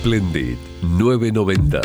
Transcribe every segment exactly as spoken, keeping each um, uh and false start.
Splendid nueve noventa.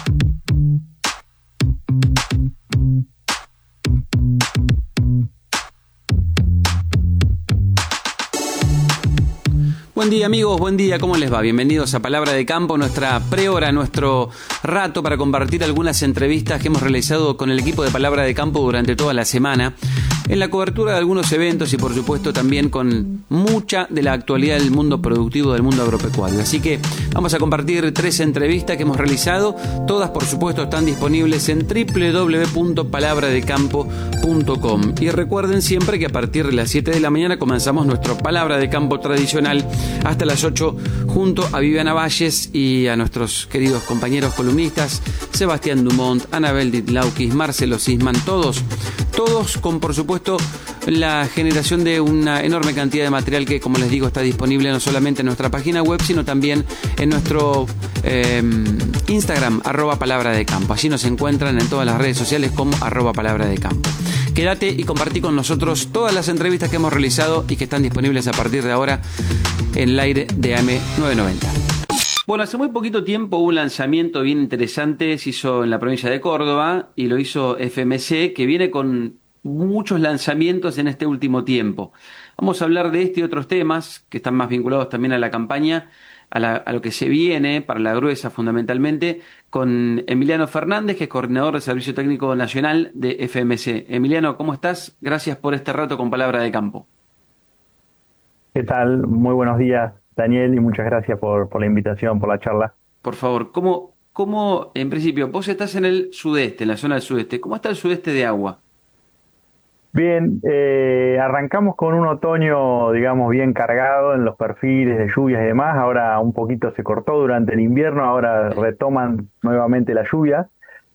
Buen día amigos, buen día, ¿cómo les va? Bienvenidos a Palabra de Campo, nuestra prehora, nuestro rato para compartir algunas entrevistas que hemos realizado con el equipo de Palabra de Campo durante toda la semana, en la cobertura de algunos eventos y por supuesto también con mucha de la actualidad del mundo productivo, del mundo agropecuario. Así que vamos a compartir tres entrevistas que hemos realizado, todas por supuesto están disponibles en doble u doble u doble u punto palabra de campo punto com. Y recuerden siempre que a partir de las siete de la mañana comenzamos nuestro Palabra de Campo tradicional hasta las ocho junto a Viviana Valles y a nuestros queridos compañeros columnistas Sebastián Dumont, Anabel Ditlaukis, Marcelo Sisman, todos, todos con por supuesto la generación de una enorme cantidad de material que, como les digo, está disponible no solamente en nuestra página web, sino también en nuestro eh, Instagram, arroba Palabra de Campo. Allí nos encuentran en todas las redes sociales como arroba Palabra de Campo. Quédate y compartí con nosotros todas las entrevistas que hemos realizado y que están disponibles a partir de ahora en el aire de A M novecientos noventa. Bueno, hace muy poquito tiempo hubo un lanzamiento bien interesante, se hizo en la provincia de Córdoba y lo hizo F M C, que viene con muchos lanzamientos en este último tiempo. Vamos a hablar de este y otros temas que están más vinculados también a la campaña, a, la, a lo que se viene para la gruesa fundamentalmente, con Emiliano Fernández, que es coordinador de Servicio Técnico Nacional de F M C. Emiliano, ¿cómo estás? Gracias por este rato con Palabra de Campo. ¿Qué tal? Muy buenos días, Daniel, y muchas gracias por, por la invitación, por la charla. Por favor, ¿cómo, cómo, en principio, vos estás en el sudeste, en la zona del sudeste, ¿cómo está el sudeste de agua? Bien, eh, arrancamos con un otoño, digamos, bien cargado en los perfiles de lluvias y demás. Ahora un poquito se cortó durante el invierno, ahora retoman nuevamente las lluvias,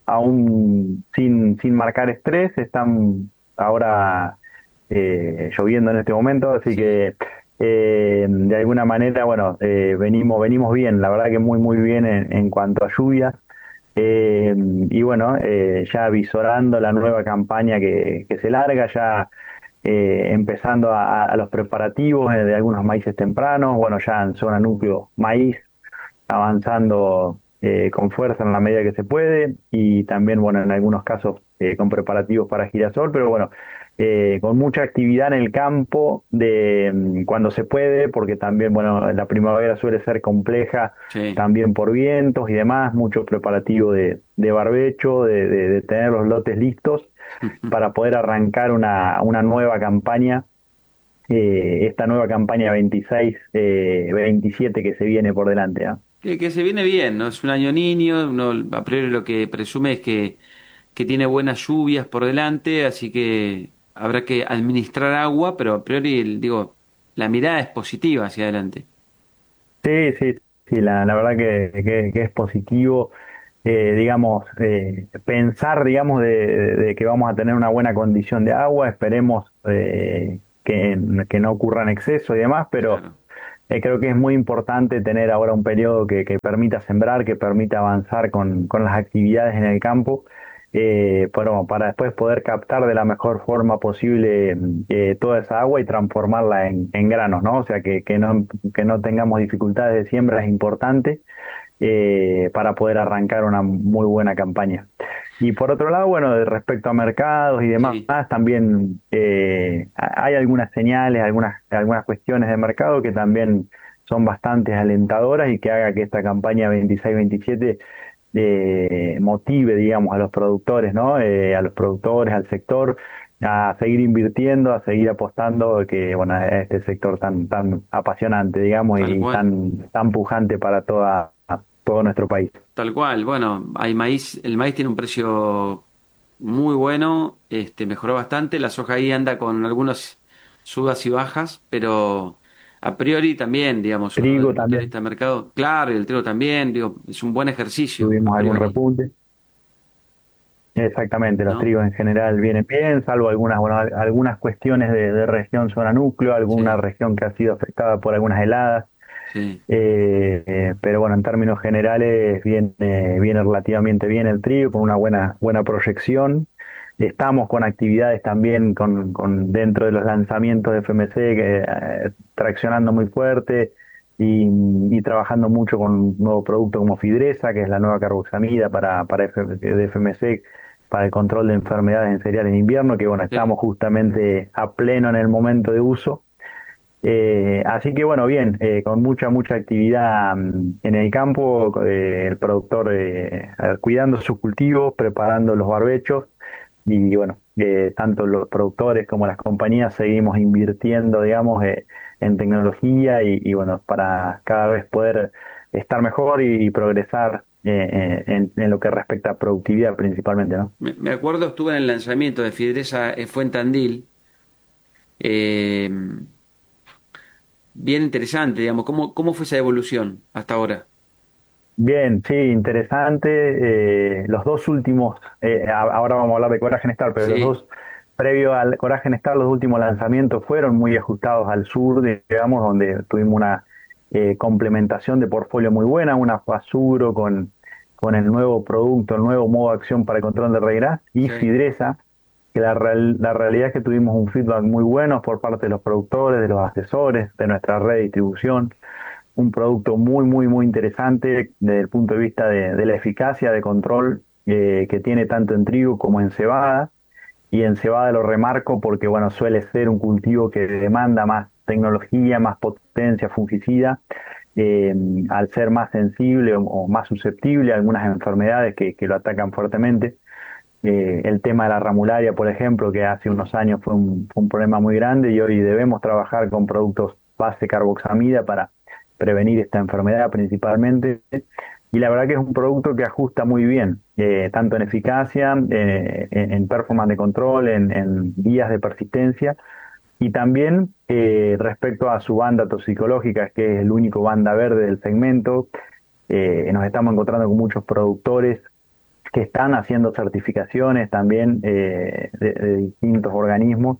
aún sin, sin marcar estrés, están ahora eh, lloviendo en este momento, así que eh, de alguna manera, bueno, eh, venimos, venimos bien, la verdad que muy, muy bien en, en cuanto a lluvias. Eh, y bueno, eh, ya visorando la nueva campaña que, que se larga, ya eh, empezando a, a los preparativos de algunos maíces tempranos, bueno, ya en zona núcleo maíz, avanzando eh, con fuerza en la medida que se puede, y también, bueno, en algunos casos eh, con preparativos para girasol, pero bueno, eh, con mucha actividad en el campo de mm, cuando se puede, porque también, bueno, la primavera suele ser compleja, Sí. también por vientos y demás, mucho preparativo de, de barbecho, de, de, de tener los lotes listos para poder arrancar una, una nueva campaña, eh, esta nueva campaña veintiséis veintisiete que se viene por delante, ¿no? Que, que se viene bien, ¿no? Es un año niño, uno a priori lo que presume es que, que tiene buenas lluvias por delante, así que habrá que administrar agua, pero a priori, el- digo, la mirada es positiva hacia adelante. Sí, sí, sí, la, la verdad que, que, que es positivo, eh, digamos, eh, pensar, digamos, de, de que vamos a tener una buena condición de agua, esperemos eh, que, que no ocurran excesos y demás, pero Claro. eh, creo que es muy importante tener ahora un periodo que, que permita sembrar, que permita avanzar con, con las actividades en el campo, eh, pero para después poder captar de la mejor forma posible eh, toda esa agua y transformarla en, en granos, ¿no? O sea, que, que no, que no tengamos dificultades de siembra es importante eh, para poder arrancar una muy buena campaña. Y por otro lado, bueno, de respecto a mercados y demás, Sí. también eh, a- hay algunas señales, algunas, algunas cuestiones de mercado que también son bastante alentadoras y que haga que esta campaña veintiséis veintisiete eh, motive, digamos, a los productores, ¿no? Eh, a los productores, al sector, a seguir invirtiendo, a seguir apostando, que, bueno, a este sector tan, tan apasionante, digamos, Tal y cual. tan, tan pujante para toda, todo nuestro país. Tal cual, bueno, hay maíz, el maíz tiene un precio muy bueno, este, mejoró bastante, la soja ahí anda con algunas subidas y bajas, pero a priori también, digamos, uno desde Trigo el punto de también, vista de mercado, claro, y el trigo también, digo, es un buen ejercicio a tuvimos algún priori, repunte. Exactamente, los ¿no? trigos en general vienen bien, salvo algunas, bueno, al- algunas cuestiones de, de región zona núcleo, alguna Sí, región que ha sido afectada por algunas heladas, sí, eh, eh, pero bueno, en términos generales viene, viene relativamente bien el trigo, con una buena, buena proyección. Estamos con actividades también con, con dentro de los lanzamientos de F M C, que, eh, traccionando muy fuerte, y, y trabajando mucho con un nuevo producto como Fidresa, que es la nueva carboxamida para, para F- de F M C, para el control de enfermedades en cereal en invierno, que bueno, Sí. estamos justamente a pleno en el momento de uso. Eh, así que bueno, bien, eh, con mucha, mucha actividad mm, en el campo, eh, el productor eh, a ver, cuidando sus cultivos, preparando los barbechos y bueno, eh, tanto los productores como las compañías seguimos invirtiendo, digamos, eh, en tecnología y, y bueno, para cada vez poder estar mejor y, y progresar eh, eh, en, en lo que respecta a productividad principalmente, ¿no? Me, me acuerdo, estuve en el lanzamiento de Fidresa, eh, fue en Tandil. eh, Bien interesante, digamos, ¿cómo, cómo fue esa evolución hasta ahora? Bien, sí, interesante. Eh, los dos últimos, eh, a- ahora vamos a hablar de Coraje Star, pero los Sí, dos previo al Coraje Star, los últimos lanzamientos fueron muy ajustados al sur, digamos, donde tuvimos una eh, complementación de portfolio muy buena, una Fasuro con, con el nuevo producto, el nuevo modo de acción para el control de regras y sí. Fidresa, que la, real- la realidad es que tuvimos un feedback muy bueno por parte de los productores, de los asesores, de nuestra red de distribución, un producto muy, muy, muy interesante desde el punto de vista de, de la eficacia de control eh, que tiene tanto en trigo como en cebada. Y en cebada lo remarco porque, bueno, suele ser un cultivo que demanda más tecnología, más potencia fungicida, eh, al ser más sensible o, o más susceptible a algunas enfermedades que, que lo atacan fuertemente. Eh, el tema de la ramularia, por ejemplo, que hace unos años fue un, fue un problema muy grande y hoy debemos trabajar con productos base carboxamida para prevenir esta enfermedad principalmente. Y la verdad que es un producto que ajusta muy bien, eh, tanto en eficacia, eh, en, en performance de control, en, en días de persistencia y también eh, respecto a su banda toxicológica, que es el único banda verde del segmento. Eh, nos estamos encontrando con muchos productores que están haciendo certificaciones también eh, de, de distintos organismos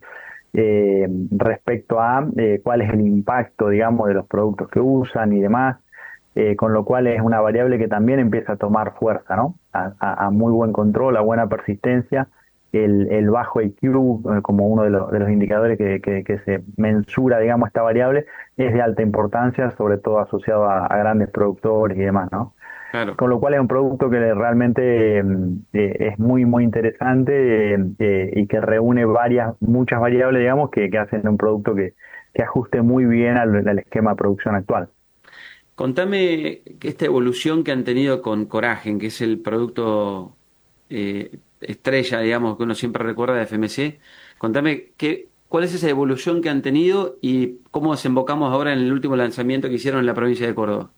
eh, respecto a eh, cuál es el impacto, digamos, de los productos que usan y demás, eh, con lo cual es una variable que también empieza a tomar fuerza, ¿no? A, a- a muy buen control, a buena persistencia. El, el bajo I Q, eh, como uno de, los de los indicadores que, que- que se mensura, digamos, esta variable, es de alta importancia, sobre todo asociado a, a grandes productores y demás, ¿no? Claro. Con lo cual es un producto que realmente eh, eh, es muy, muy interesante eh, eh, y que reúne varias, muchas variables, digamos, que, que hacen un producto que, que ajuste muy bien al, al esquema de producción actual. Contame que esta evolución que han tenido con Coragen, que es el producto eh, estrella, digamos, que uno siempre recuerda de F M C. Contame qué, cuál es esa evolución que han tenido y cómo desembocamos ahora en el último lanzamiento que hicieron en la provincia de Córdoba.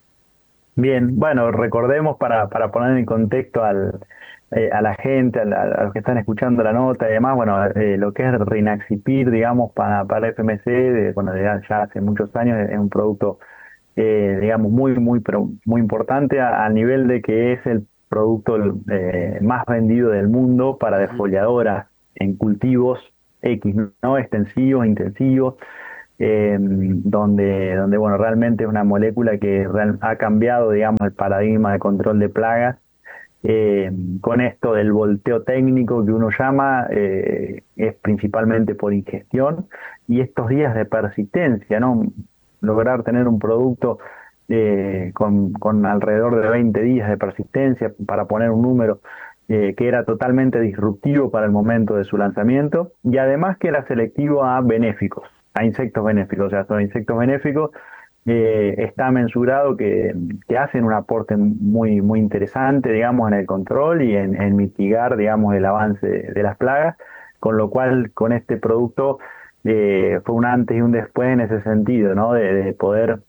Bien, bueno, recordemos para, para poner en contexto al, eh, a la gente, a, la- a los que están escuchando la nota y demás, bueno, eh, lo que es Rynaxypyr, digamos, para, para F M C, de- bueno, ya, ya hace muchos años es un producto eh, digamos, muy, muy, pero muy importante a, a nivel de que es el producto eh, más vendido del mundo para Ujú. defoliadoras en cultivos X, ¿no? Extensivos, intensivos, eh, donde, donde, bueno, realmente es una molécula que real- ha cambiado, digamos, el paradigma de control de plagas. Eh, con esto del volteo técnico que uno llama, eh, es principalmente por ingestión y estos días de persistencia, ¿no? Lograr tener un producto eh, con, con alrededor de veinte días de persistencia, para poner un número, eh, que era totalmente disruptivo para el momento de su lanzamiento y además que era selectivo a benéficos, a insectos benéficos, o sea, son insectos benéficos. Eh, está mensurado que, que hacen un aporte muy, muy interesante, digamos, en el control y en, en mitigar, digamos, el avance de, de las plagas, con lo cual con este producto eh, fue un antes y un después en ese sentido, ¿no? De, de poder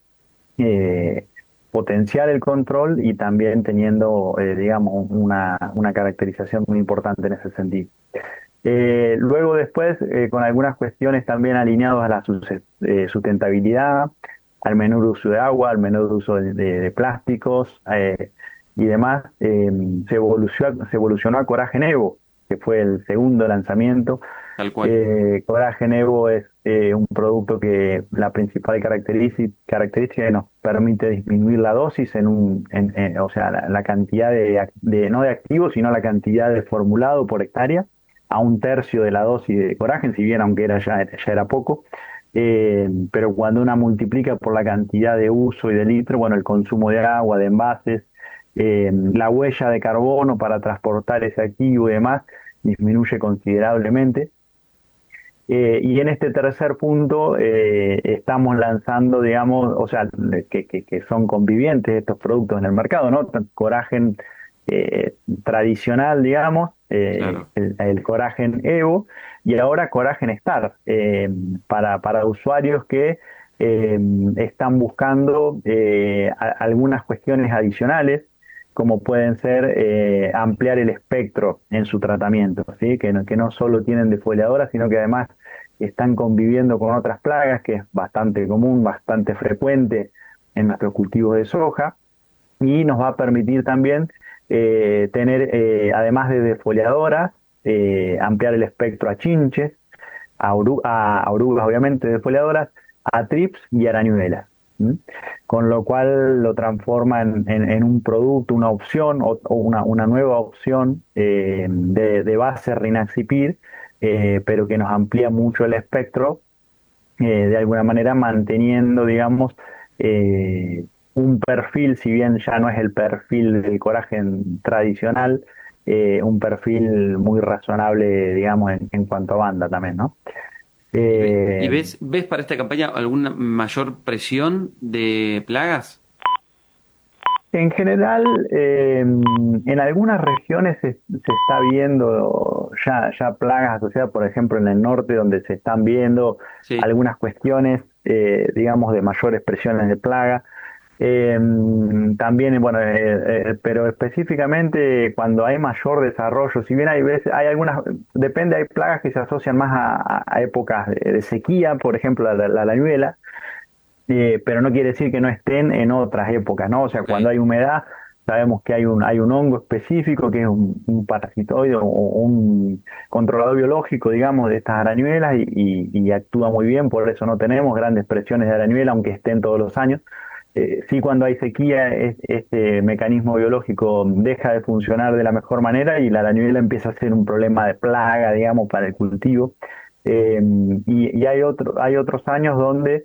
eh, potenciar el control y también teniendo, eh, digamos, una, una caracterización muy importante en ese sentido. Eh, luego después, eh, con algunas cuestiones también alineadas a la sus- eh, sustentabilidad, al menor uso de agua, al menor uso de, de- de plásticos eh, y demás, eh, se evolucionó, se evolucionó a Coraje Evo, que fue el segundo lanzamiento. Tal cual. Eh, Coraje Evo es eh, un producto que la principal característica, característica que nos permite disminuir la dosis en un, en- en- o sea, la, la cantidad de, ac- de, no de activos, sino la cantidad de formulado por hectárea a un tercio de la dosis de Coragen, si bien aunque era ya, ya era poco. eh, pero cuando una multiplica por la cantidad de uso y de litro, bueno, el consumo de agua, de envases, eh, la huella de carbono para transportar ese activo y demás disminuye considerablemente. Eh, y en este tercer punto eh, estamos lanzando, digamos, o sea, que, que, que son convivientes estos productos en el mercado, ¿no? Coragen eh, tradicional, digamos, eh, Claro. el, el Coragen Evo y ahora Coragen Star, eh, para, para usuarios que eh, están buscando eh, a- algunas cuestiones adicionales, como pueden ser eh, ampliar el espectro en su tratamiento, ¿sí? Que no, que no solo tienen defoliadora, sino que además están conviviendo con otras plagas, que es bastante común, bastante frecuente en nuestros cultivos de soja, y nos va a permitir también eh, tener, eh, además de defoliadoras, eh, ampliar el espectro a chinches, a, oru- a, a orugas obviamente defoliadoras, a trips y arañuelas. ¿Mm? Con lo cual lo transforma en, en- en un producto, una opción o, o una, una nueva opción eh, de, de base Rynaxypyr, eh, pero que nos amplía mucho el espectro, eh, de alguna manera manteniendo, digamos, eh, un perfil, si bien ya no es el perfil del coragen tradicional, eh, un perfil muy razonable, digamos, en, en cuanto a banda también, ¿no? ¿Y, ve- y Eh, ves, ves para esta campaña alguna mayor presión de plagas? En general, eh, en algunas regiones se, se está viendo ya, ya plagas asociadas, por ejemplo, en el norte, donde se están viendo Sí. algunas cuestiones, eh, digamos, de mayores presiones de plaga. Eh, también, bueno, eh, eh, pero específicamente cuando hay mayor desarrollo, si bien hay veces, hay algunas, depende, hay plagas que se asocian más a, a épocas de, de sequía, por ejemplo, la, la, la viruela, eh, pero no quiere decir que no estén en otras épocas, ¿no? O sea, Ok. cuando hay humedad, sabemos que hay un, hay un hongo específico que es un, un parasitoide o un controlador biológico, digamos, de estas arañuelas y, y- y actúa muy bien, por eso no tenemos grandes presiones de arañuela, aunque estén todos los años. Eh, sí, cuando hay sequía, es- este mecanismo biológico deja de funcionar de la mejor manera y la arañuela empieza a ser un problema de plaga, digamos, para el cultivo. Eh, y, y hay otro, hay otros años donde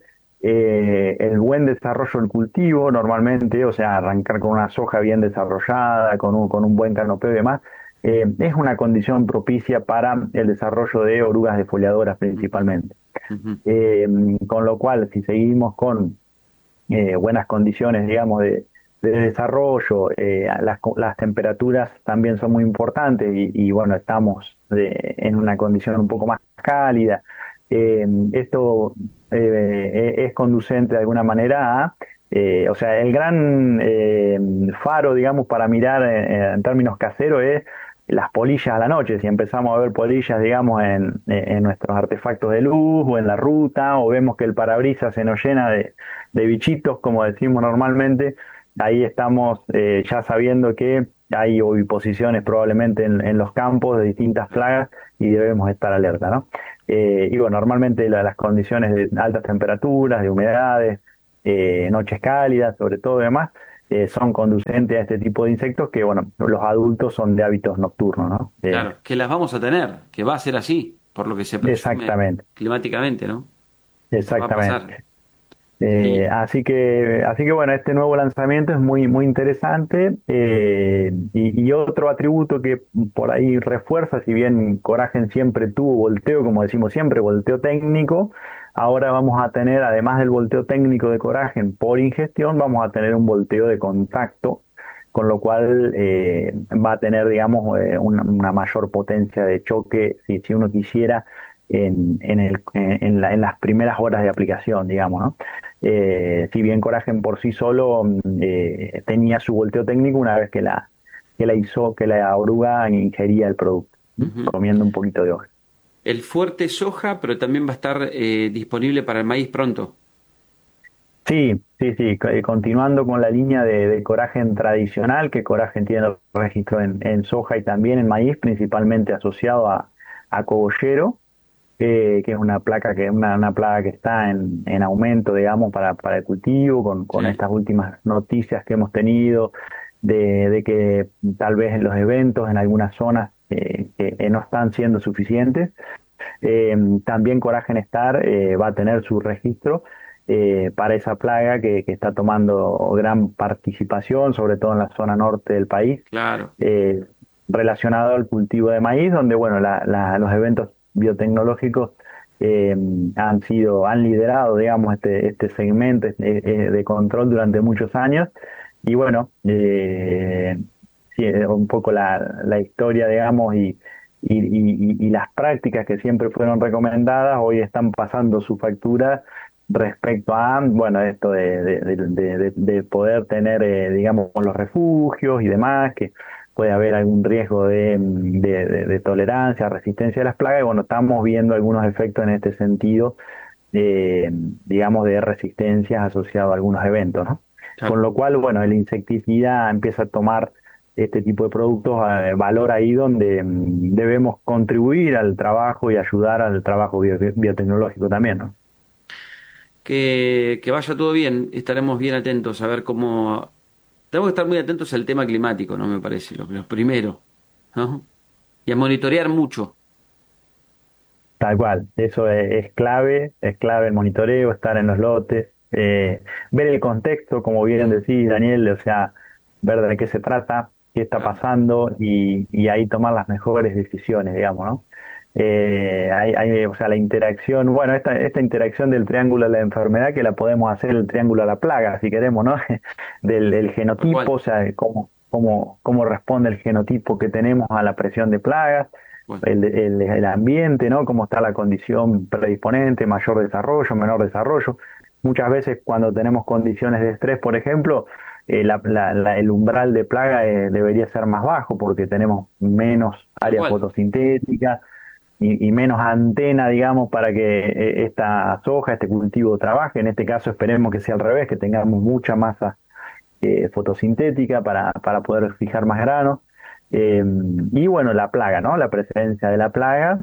eh, el buen desarrollo del cultivo, normalmente, o sea, arrancar con una soja bien desarrollada, con un, con un buen canopeo y demás, eh, es una condición propicia para el desarrollo de orugas defoliadoras Ujú, principalmente. ujú. Eh, con lo cual, si seguimos con eh, buenas condiciones, digamos, de, de desarrollo, eh, las, las temperaturas también son muy importantes y, y bueno, estamos de- en una condición un poco más cálida. Eh, esto eh, es conducente de alguna manera a, eh, o sea, el gran eh, faro, digamos, para mirar en, en términos caseros es las polillas a la noche. Si empezamos a ver polillas, digamos, en, en nuestros artefactos de luz o en la ruta, o vemos que el parabrisas se nos llena de, de bichitos, como decimos normalmente, ahí estamos eh, ya sabiendo que hay oviposiciones probablemente en, en los campos de distintas plagas y debemos estar alerta, ¿no? Eh, y bueno, normalmente la- las condiciones de altas temperaturas, de humedades, eh, noches cálidas, sobre todo y demás, eh, son conducentes a este tipo de insectos que, bueno, los adultos son de hábitos nocturnos, ¿no? Eh, Claro, que las vamos a tener, que va a ser así, por lo que se presume exactamente, climáticamente, ¿no? Nos va a pasar. exactamente. Eh, Sí. así que, así que bueno, este nuevo lanzamiento es muy, muy interesante, eh, y, y otro atributo que por ahí refuerza, si bien Coragen siempre tuvo volteo, como decimos siempre, volteo técnico, ahora vamos a tener, además del volteo técnico de Coragen por ingestión, vamos a tener un volteo de contacto, con lo cual eh, va a tener, digamos, eh, una, una mayor potencia de choque si, si uno quisiera en, en, el, en, la- en las primeras horas de aplicación, digamos, ¿no? Eh, si bien Coragen por sí solo mm, eh, tenía su volteo técnico una vez que la, que la hizo, que la oruga ingería el producto, ¿m? Ujú. Comiendo un poquito de hoja. El fuerte soja, pero también va a estar eh, disponible para el maíz pronto. Sí, sí, sí, co- eh, continuando con la línea de, de Coragen tradicional, que Coragen tiene registro en, en soja y también en maíz, principalmente asociado a, a cogollero, eh, que es una placa que una, una plaga que está en, en aumento, digamos, para, para el cultivo, con, con Sí. estas últimas noticias que hemos tenido de, de que tal vez en los eventos, en algunas zonas, eh, que, que no están siendo suficientes. Eh, también Coragenestar eh, va a tener su registro eh, para esa plaga que, que está tomando gran participación, sobre todo en la zona norte del país, Claro. eh, relacionado al cultivo de maíz, donde bueno, la, la, los eventos biotecnológicos eh, han sido, han liderado, digamos, este, este segmento este, eh, de control durante muchos años. Y bueno, eh, sí, un poco la, la historia, digamos, y, y, y, y las prácticas que siempre fueron recomendadas, hoy están pasando su factura respecto a, bueno, esto de, de, de, de, de poder tener, eh, digamos, los refugios y demás, que puede haber algún riesgo de, de, de, de tolerancia, resistencia a las plagas, y bueno, estamos viendo algunos efectos en este sentido, de, digamos, de resistencias asociadas a algunos eventos, ¿no? Claro. Con lo cual, bueno, el insecticida empieza a tomar este tipo de productos, eh, valor ahí donde mm, debemos contribuir al trabajo y ayudar al trabajo bio- biotecnológico también, ¿no? Que, que vaya todo bien, estaremos bien atentos a ver cómo... Tenemos que estar muy atentos al tema climático, ¿no? Me parece, lo, lo primero, ¿no? Y a monitorear mucho. Tal cual, eso es, es clave, es clave el monitoreo, estar en los lotes, eh, ver el contexto, como bien decís, Daniel, o sea, ver de qué se trata, qué está Claro. pasando y, y ahí tomar las mejores decisiones, digamos, ¿no? Eh, hay, hay, o sea, la interacción, bueno, esta, esta interacción del triángulo de la enfermedad que la podemos hacer el triángulo a la plaga, si queremos, ¿no? Del, del Tal genotipo, cual. o sea, cómo, cómo, cómo responde el genotipo que tenemos a la presión de plagas, Bueno, el, el, el ambiente, ¿no? Cómo está la condición predisponente, mayor desarrollo, menor desarrollo. Muchas veces cuando tenemos condiciones de estrés, por ejemplo, eh, la, la, la- el umbral de plaga eh, debería ser más bajo porque tenemos menos tal área cual. fotosintética y, y menos antena, digamos, para que eh, esta soja, este cultivo trabaje. En este caso esperemos que sea al revés, que tengamos mucha masa eh, fotosintética para, para poder fijar más granos. Eh, y bueno, la plaga, ¿no? La presencia de la plaga,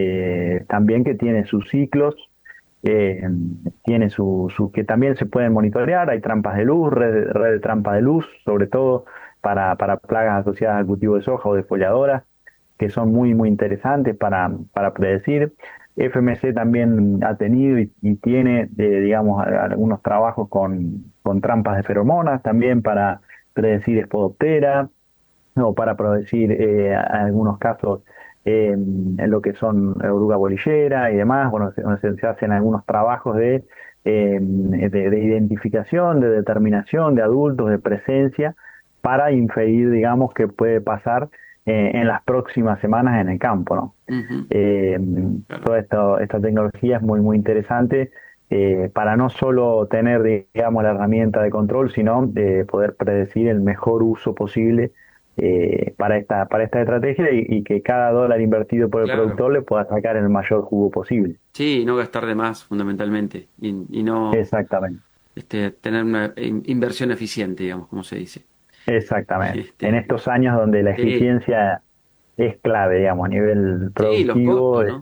eh, también que tiene sus ciclos, eh, tiene su, su, que también se pueden monitorear, hay trampas de luz, red, red de trampa de luz, sobre todo para, para plagas asociadas al cultivo de soja o de folladoras, que son muy, muy interesantes para, para predecir. F M C también ha tenido y, y tiene, eh, digamos, a- algunos trabajos con, con trampas de feromonas también para predecir espodoptera o para predecir eh, a- algunos casos eh, en lo que son oruga bolillera y demás. Bueno, se, se- se hacen algunos trabajos de, eh, de, de identificación, de determinación de adultos, de presencia, para inferir, digamos, qué puede pasar eh, en las próximas semanas en el campo, ¿no? Ujú. Eh, Claro. Toda esta, esta tecnología es muy, muy interesante eh, para no solo tener, digamos, la herramienta de control, sino de poder predecir el mejor uso posible eh, para esta, para esta estrategia y, y que cada dólar invertido por el Claro. productor le pueda sacar el mayor jugo posible. Sí, no gastar de más, fundamentalmente. Y, y no Exactamente, este, tener una in- inversión eficiente, digamos, como se dice. exactamente. En Este, estos años donde la sí, eficiencia es clave, digamos, a nivel sí, los productivo, costos, eh, ¿no?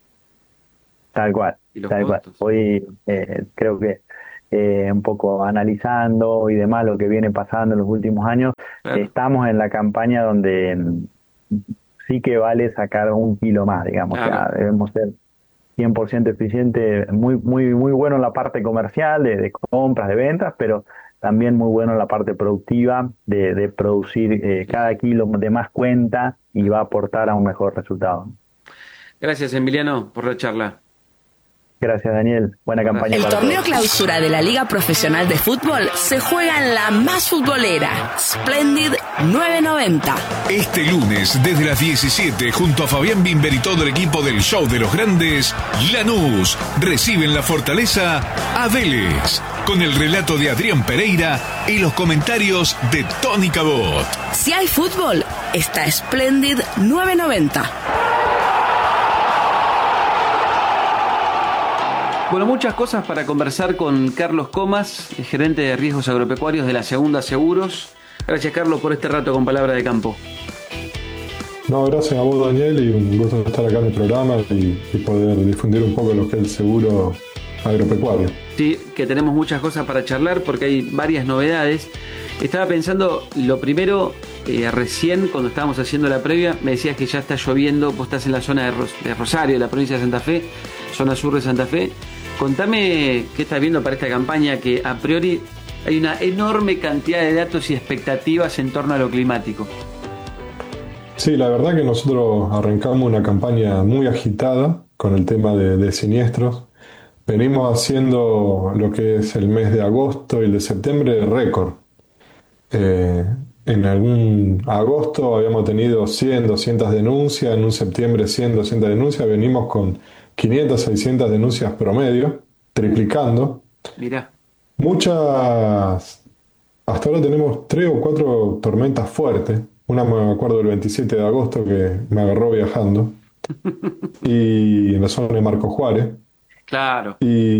tal cual, Y los tal cual. costos. Hoy eh, creo que eh, un poco analizando y demás lo que viene pasando en los últimos años, Claro, estamos en la campaña donde mm, sí que vale sacar un kilo más, digamos, o claro. sea, debemos ser cien por ciento eficiente, muy, muy, muy bueno en la parte comercial, de, de compras, de ventas, pero también muy bueno en la parte productiva, de, de producir eh, Sí, cada sí. kilo de más cuenta y va a aportar a un mejor resultado. Gracias, Emiliano, por la charla. Gracias, Daniel. Buena Abrazo. campaña El para torneo todos. clausura de la Liga Profesional de Fútbol se juega en la más futbolera, Splendid novecientos noventa. Este lunes, desde las diecisiete, junto a Fabián Bimber y todo el equipo del Show de los Grandes, Lanús recibe en la Fortaleza a Vélez, con el relato de Adrián Pereira y los comentarios de Tony Cabot. Si hay fútbol, está Splendid novecientos noventa. Bueno, muchas cosas para conversar con Carlos Comas, gerente de riesgos agropecuarios de la Segunda Seguros. Gracias, Carlos, por este rato con Palabra de Campo. No, gracias a vos, Daniel, y un gusto estar acá en el programa y, y poder difundir un poco lo que es el seguro agropecuario. Sí, que tenemos muchas cosas para charlar porque hay varias novedades. Estaba pensando, lo primero, eh, recién cuando estábamos haciendo la previa me decías que ya está lloviendo, vos estás en la zona de, Ros- de Rosario, de la provincia de Santa Fe, zona sur de Santa Fe. Contame qué estás viendo para esta campaña, que a priori hay una enorme cantidad de datos y expectativas en torno a lo climático. Sí, la verdad que nosotros arrancamos una campaña muy agitada con el tema de, de siniestros. Venimos haciendo lo que es el mes de agosto y el de septiembre récord. Eh, en algún agosto habíamos tenido cien, doscientas denuncias, en un septiembre cien, doscientas denuncias, venimos con quinientas, seiscientas denuncias promedio, triplicando. Mirá. Muchas, hasta ahora tenemos tres o cuatro tormentas fuertes. Una me acuerdo del veintisiete de agosto que me agarró viajando, y en la zona de Marco Juárez. Claro. Y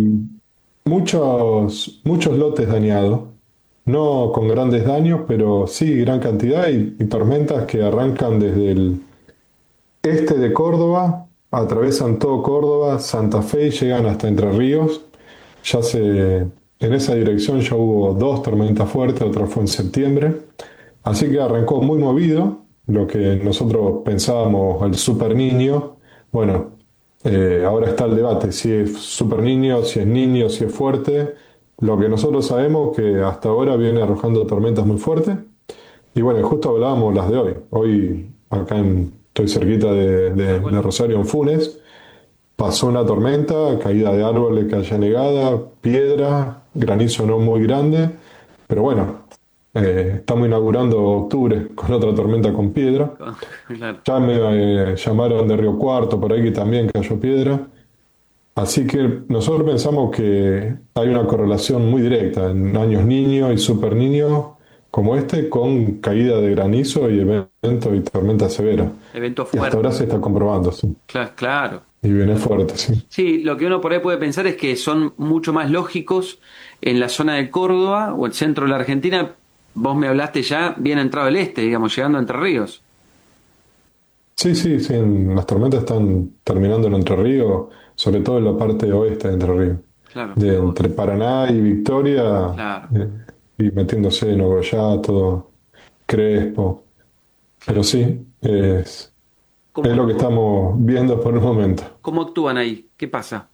muchos, muchos lotes dañados, no con grandes daños, pero sí gran cantidad, y, y tormentas que arrancan desde el este de Córdoba, atravesan todo Córdoba, Santa Fe y llegan hasta Entre Ríos. Ya se, en esa dirección ya hubo dos tormentas fuertes, otra fue en septiembre. Así que arrancó muy movido, lo que nosotros pensábamos el Super Niño. Bueno, eh, ahora está el debate, si es Super Niño, si es niño, si es fuerte. Lo que nosotros sabemos que hasta ahora viene arrojando tormentas muy fuertes. Y bueno, justo hablábamos las de hoy. Hoy acá en, estoy cerquita de, de, de Rosario, en Funes. Pasó una tormenta, caída de árboles, calle negada, piedra, granizo no muy grande. Pero bueno, eh, estamos inaugurando octubre con otra tormenta con piedra. Claro. Ya me eh, llamaron de Río Cuarto, por ahí que también cayó piedra. Así que nosotros pensamos que hay una correlación muy directa en años niños y super niños como este, con caída de granizo y eventos y tormentas severas. Evento Y hasta fuerte. ahora se está comprobando, sí. Claro, claro. Y viene fuerte, sí. Sí, lo que uno por ahí puede pensar es que son mucho más lógicos en la zona de Córdoba o el centro de la Argentina. Vos me hablaste ya bien entrado el este, digamos, llegando a Entre Ríos. Sí, sí, sí, en- las tormentas están terminando en Entre Ríos, sobre todo en la parte oeste de Entre Ríos. Claro. De entre Paraná y Victoria, Claro. eh, y metiéndose en Ogollá, Crespo. Pero sí, es, ¿Cómo, es lo que estamos viendo por el momento. ¿Cómo actúan ahí? ¿Qué pasa?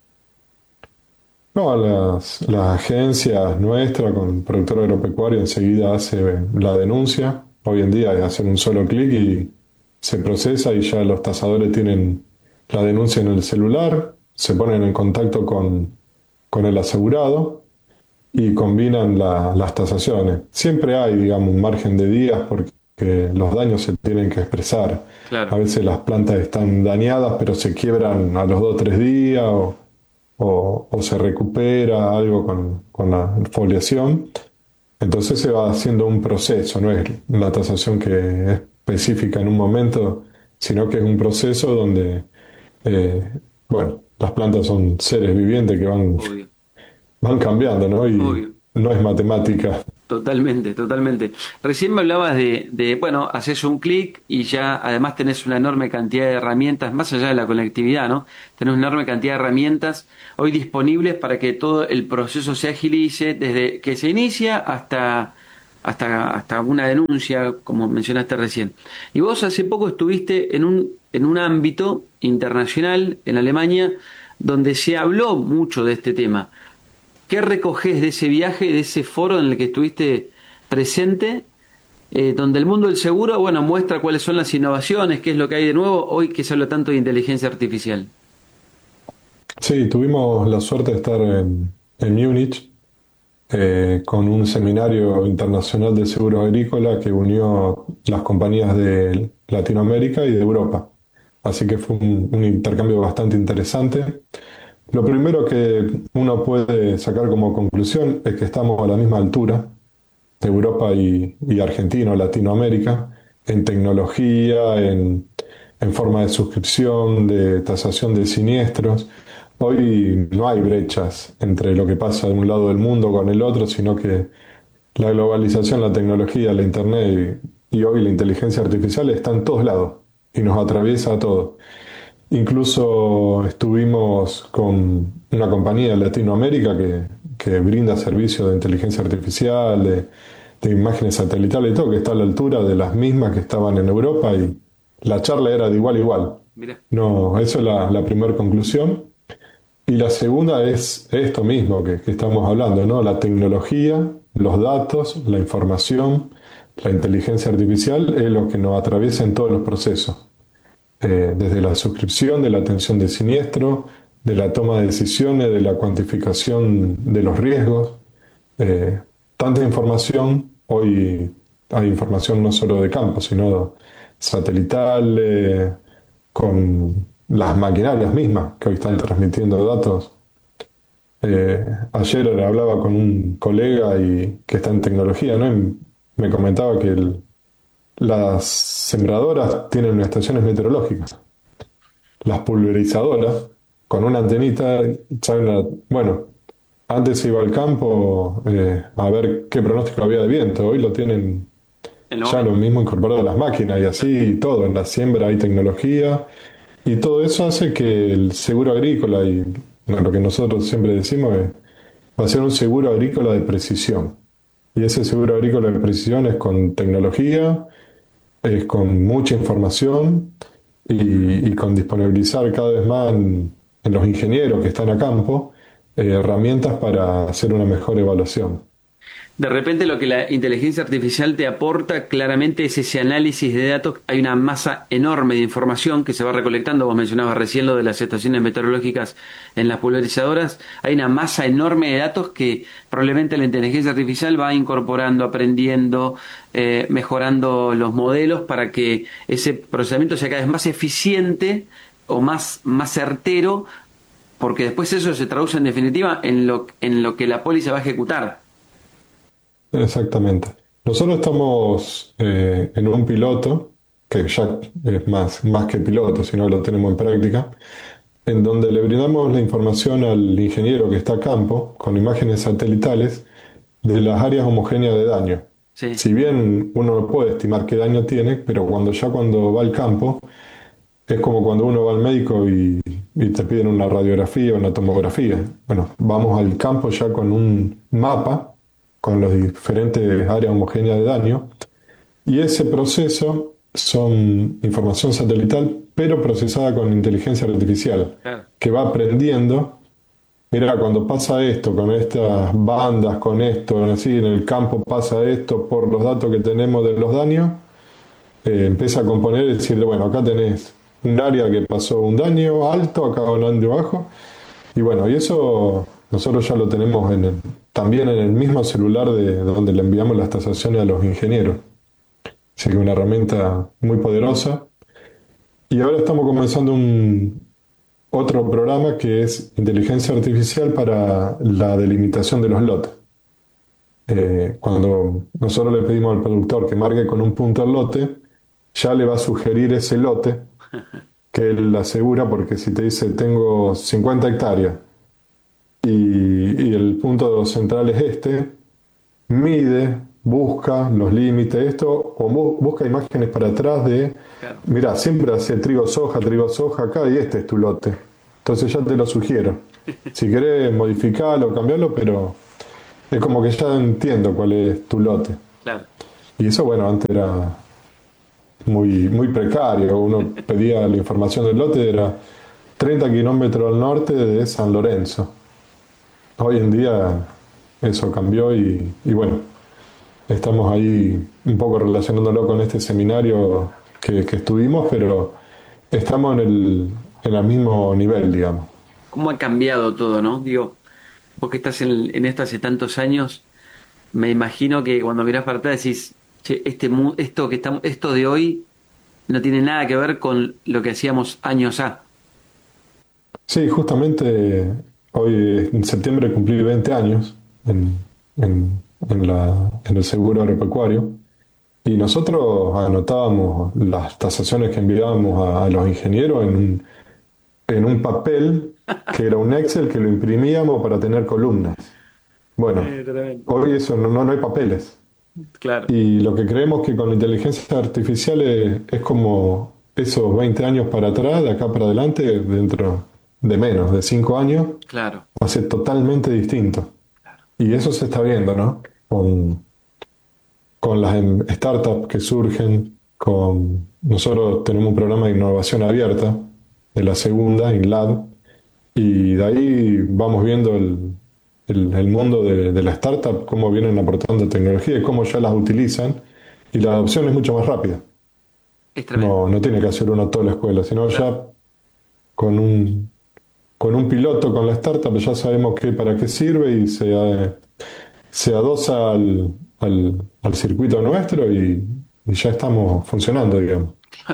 No, las, las agencias nuestras con productor agropecuario enseguida hace la denuncia. Hoy en día es hacer un solo clic y se procesa, y ya los tasadores tienen la denuncia en el celular, se ponen en contacto con, con el asegurado y combinan la- las tasaciones. Siempre hay, digamos, un margen de días porque los daños se tienen que expresar. Claro. A veces las plantas están dañadas pero se quiebran a los dos o tres días, o, o- o se recupera algo con, con la foliación. Entonces se va haciendo un proceso, no es la tasación que es específica en un momento, sino que es un proceso donde, eh, bueno, las plantas son seres vivientes que van, Obvio. van cambiando, ¿no? Y Obvio. no es matemática. Totalmente, totalmente. Recién me hablabas de, de bueno, haces un clic y ya además tenés una enorme cantidad de herramientas, más allá de la conectividad, ¿no? Tenés una enorme cantidad de herramientas hoy disponibles para que todo el proceso se agilice desde que se inicia hasta, hasta, hasta una denuncia, como mencionaste recién. Y vos hace poco estuviste en un, en un ámbito internacional en Alemania donde se habló mucho de este tema. ¿Qué recogés de ese viaje, de ese foro en el que estuviste presente, eh, donde el mundo del seguro, bueno, muestra cuáles son las innovaciones, qué es lo que hay de nuevo hoy que se habla tanto de inteligencia artificial? Sí, tuvimos la suerte de estar en, en Múnich, eh, con un seminario internacional de seguros agrícola que unió las compañías de Latinoamérica y de Europa. Así que fue un, un intercambio bastante interesante. Lo primero que uno puede sacar como conclusión es que estamos a la misma altura de Europa y, y Argentina o Latinoamérica en tecnología, en, en forma de suscripción, de tasación de siniestros. Hoy no hay brechas entre lo que pasa de un lado del mundo con el otro, sino que la globalización, la tecnología, la internet y, y hoy la inteligencia artificial está en todos lados y nos atraviesa a todos. Incluso estuvimos con una compañía de Latinoamérica que, que brinda servicios de inteligencia artificial, de, de imágenes satelitales y todo, que está a la altura de las mismas que estaban en Europa y la charla era de igual a igual. Mira. No, eso es la, la primera conclusión. Y la segunda es esto mismo que, que estamos hablando, ¿no? La tecnología, los datos, la información, la inteligencia artificial es lo que nos atraviesa en todos los procesos. Eh, desde la suscripción, de la atención de siniestro, de la toma de decisiones, de la cuantificación de los riesgos. Eh, tanta información, hoy hay información no solo de campo, sino satelital, eh, con las maquinarias mismas que hoy están transmitiendo datos. Eh, ayer hablaba con un colega y, que está en tecnología, ¿no? Y me comentaba que el, las sembradoras tienen estaciones meteorológicas. Las pulverizadoras, con una antenita, saben la- bueno, antes se iba al campo eh, a ver qué pronóstico había de viento, hoy lo tienen En ya lo mismo incorporado a las máquinas y así todo. En la siembra hay tecnología y todo eso hace que el seguro agrícola, y bueno, lo que nosotros siempre decimos es, va a ser un seguro agrícola de precisión. Y ese seguro agrícola de precisión es con tecnología, es con mucha información y, y con disponibilizar cada vez más en, en los ingenieros que están a campo eh, herramientas para hacer una mejor evaluación. De repente lo que la inteligencia artificial te aporta claramente es ese análisis de datos. Hay una masa enorme de información que se va recolectando. Vos mencionabas recién lo de las estaciones meteorológicas en las pulverizadoras. Hay una masa enorme de datos que probablemente la inteligencia artificial va incorporando, aprendiendo, eh, mejorando los modelos para que ese procesamiento sea cada vez más eficiente o más, más certero, porque después eso se traduce en definitiva en lo, en lo que la póliza va a ejecutar. Exactamente. Nosotros estamos eh, en un piloto, que ya es más, más que piloto, sino lo tenemos en práctica, en donde le brindamos la información al ingeniero que está a campo con imágenes satelitales de las áreas homogéneas de daño. Sí. Si bien uno no puede estimar qué daño tiene, pero cuando ya cuando va al campo, es como cuando uno va al médico y, y te piden una radiografía o una tomografía. Bueno, vamos al campo ya con un mapa con las diferentes áreas homogéneas de daño, y ese proceso son información satelital, pero procesada con inteligencia artificial, Claro. que va aprendiendo, mira, cuando pasa esto, con estas bandas, con esto, así, en el campo pasa esto, por los datos que tenemos de los daños, eh, empieza a componer y decirle, bueno, acá tenés un área que pasó un daño alto, acá un daño bajo, y bueno, y eso nosotros ya lo tenemos en el- también en el mismo celular de donde le enviamos las tasaciones a los ingenieros. Así que una herramienta muy poderosa. Y ahora estamos comenzando un otro programa que es inteligencia artificial para la delimitación de los lotes. Eh, cuando nosotros le pedimos al productor que marque con un punto el lote, ya le va a sugerir ese lote que él asegura, porque si te dice tengo cincuenta hectáreas y, y el punto central es este, mide, busca los límites, esto, o bu- busca imágenes para atrás de, Claro. mira, siempre hace trigo soja, trigo soja acá y este es tu lote. Entonces ya te lo sugiero. Si querés modificarlo, cambiarlo, pero es como que ya entiendo cuál es tu lote. Claro. Y eso, bueno, antes era muy, muy precario. Uno pedía la información del lote, era treinta kilómetros al norte de San Lorenzo. Hoy en día eso cambió y, y bueno, estamos ahí un poco relacionándolo con este seminario que, que estuvimos, pero estamos en el, en el mismo nivel, digamos. ¿Cómo ha cambiado todo, no? Digo, vos que estás en, en esto hace tantos años, me imagino que cuando mirás para atrás decís, che, este, mu- esto, que estamos, esto de hoy no tiene nada que ver con lo que hacíamos años A. Sí, justamente hoy en septiembre cumplí veinte años en, en- en la- en el seguro agropecuario y nosotros anotábamos las tasaciones que enviábamos a, a los ingenieros en un, en un papel que era un Excel que lo imprimíamos para tener columnas. Bueno, hoy eso no, no, no hay papeles. Claro. Y lo que creemos que con la inteligencia artificial es, es como esos veinte años para atrás, de acá para adelante, dentro de menos, de cinco años, Claro. va a ser totalmente distinto. Y eso se está viendo, ¿no? Con, con las em- startups que surgen, con nosotros tenemos un programa de innovación abierta de la segunda, InLab, y de ahí vamos viendo el, el- el mundo de, de la startup, cómo vienen aportando tecnología y cómo ya las utilizan, y la adopción es mucho más rápida. Es tremendo. No, no tiene que hacer uno toda la escuela, sino Claro. ya con un, con un piloto, con la startup, ya sabemos qué, para qué sirve y se, eh, se adosa al, al- al circuito nuestro y, y ya estamos funcionando, digamos.